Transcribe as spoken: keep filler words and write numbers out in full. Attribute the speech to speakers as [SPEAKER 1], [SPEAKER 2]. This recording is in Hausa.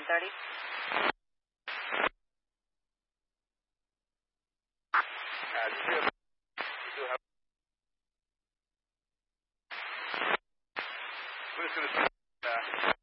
[SPEAKER 1] thirty.
[SPEAKER 2] Uh, do you have, do you have, we're just going to, uh,